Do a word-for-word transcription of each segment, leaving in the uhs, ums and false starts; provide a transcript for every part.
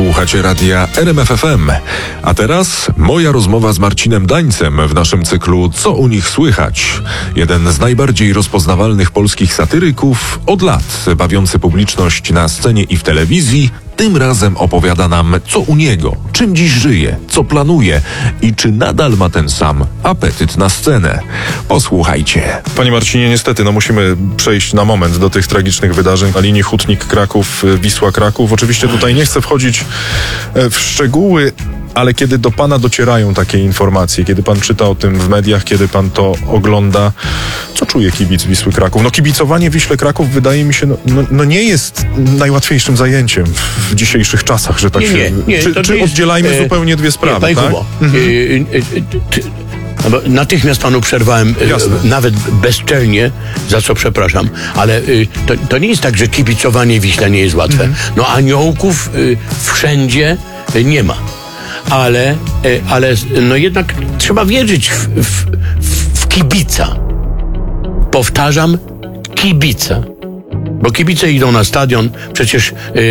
Słuchacie radia R M F F M. A teraz moja rozmowa z Marcinem Dańcem w naszym cyklu Co u nich słychać? Jeden z najbardziej rozpoznawalnych polskich satyryków od lat, bawiący publiczność na scenie i w telewizji, tym razem opowiada nam, co u niego, czym dziś żyje, co planuje i czy nadal ma ten sam apetyt na scenę. Posłuchajcie. Panie Marcinie, niestety, no musimy przejść na moment do tych tragicznych wydarzeń na linii Hutnik-Kraków, Wisła-Kraków. Oczywiście tutaj nie chcę wchodzić w szczegóły, ale kiedy do pana docierają takie informacje, kiedy pan czyta o tym w mediach, kiedy pan to ogląda, co czuje kibic Wisły Kraków? No kibicowanie Wiśle Kraków wydaje mi się, no, no, no nie jest najłatwiejszym zajęciem w, w dzisiejszych czasach, że tak nie, się... Nie, nie, czy czy jest, oddzielajmy e, zupełnie dwie sprawy, nie, tak? Kubo, mhm. e, e, e, natychmiast panu przerwałem, e, nawet bezczelnie, za co przepraszam, ale e, to, to nie jest tak, że kibicowanie Wiśle nie jest łatwe. Mhm. No aniołków e, wszędzie e, nie ma. Ale, ale no jednak trzeba wierzyć w, w, w kibica. Powtarzam, kibica. Bo kibice idą na stadion, przecież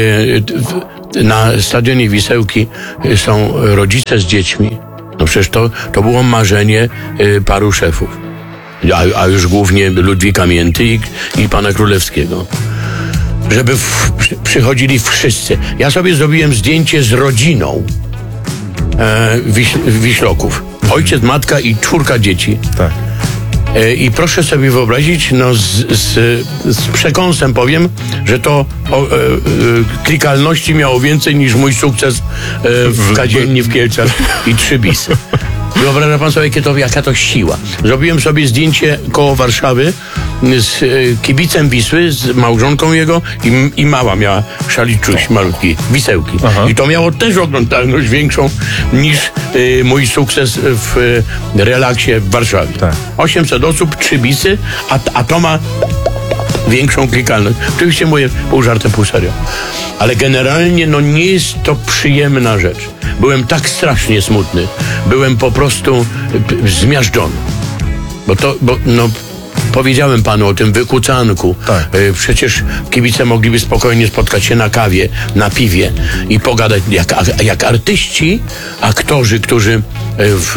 yy, na stadionie Wisełki są rodzice z dziećmi. No przecież to, to było marzenie yy, paru szefów. A, a już głównie Ludwika Mięty i, i pana Królewskiego. Żeby w, przychodzili wszyscy. Ja sobie zrobiłem zdjęcie z rodziną E, wiś, Wiśloków. Ojciec, matka i czwórka dzieci. Tak. E, I proszę sobie wyobrazić, no z, z, z przekąsem powiem, że to o, e, e, klikalności miało więcej niż mój sukces e, w Kadzielni w Kielcach i trzy bisy. Wyobraża pan sobie, to, jaka to siła. Zrobiłem sobie zdjęcie koło Warszawy z e, kibicem Wisły, z małżonką jego i, i mała miała szaliczuś malutki, Wisełki. Aha. I to miało też oglądalność większą niż e, mój sukces w e, relaksie w Warszawie. Tak. osiemset osób, trzy bisy, a, a to ma większą klikalność. Oczywiście mówię pół żartem, pół serio. Ale generalnie no nie jest to przyjemna rzecz. Byłem tak strasznie smutny. Byłem po prostu p- zmiażdżony. Bo to, bo no powiedziałem panu o tym wykucanku. Tak. E, przecież kibice mogliby spokojnie spotkać się na kawie, na piwie i pogadać jak, jak artyści, aktorzy, którzy w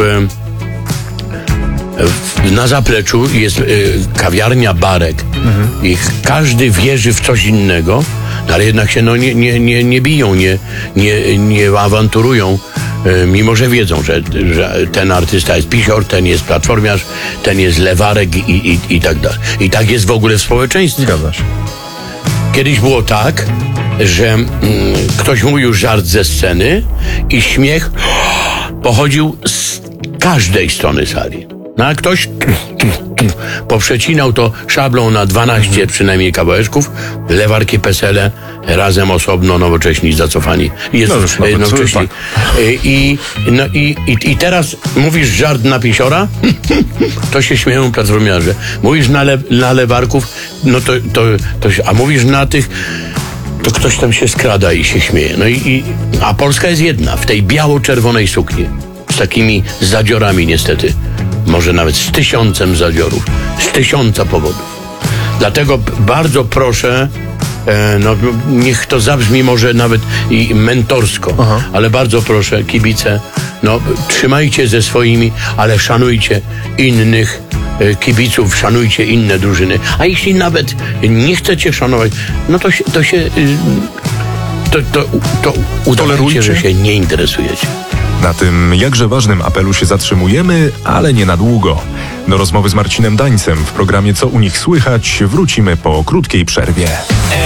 na zapleczu jest y, kawiarnia, barek mhm. i każdy wierzy w coś innego, ale jednak się no, nie, nie, nie, nie biją, nie, nie, nie awanturują, y, mimo że wiedzą, że, że ten artysta jest pisior, ten jest platformiarz, ten jest lewarek i, i, i tak dalej. I tak jest w ogóle w społeczeństwie. Zgadza się. Kiedyś było tak, że mm, ktoś mówił żart ze sceny i śmiech pochodził z każdej strony sali. No a ktoś poprzecinał to szablą na dwanaście przynajmniej kawałeczków, lewarki, pesele, razem osobno, nowocześni, zacofani. Jest, no, e, nowocześni. Tak. I, no, i, i, I teraz mówisz żart na pisiora, to się śmieją platformiarze. Mówisz na, le, na lewarków, no to, to, to się, a mówisz na tych, to ktoś tam się skrada i się śmieje. No i, i, a Polska jest jedna, w tej biało-czerwonej sukni, z takimi zadziorami niestety. Może nawet z tysiącem zadziorów, z tysiąca powodów. Dlatego bardzo proszę, e, no niech to zabrzmi może nawet i mentorsko, Aha. ale bardzo proszę, kibice, no trzymajcie ze swoimi, ale szanujcie innych e, kibiców, szanujcie inne drużyny. A jeśli nawet nie chcecie szanować, no to się, to się y, to, to, to udajcie, że się nie interesujecie. Na tym jakże ważnym apelu się zatrzymujemy, ale nie na długo. Do rozmowy z Marcinem Dańcem w programie Co u nich słychać wrócimy po krótkiej przerwie.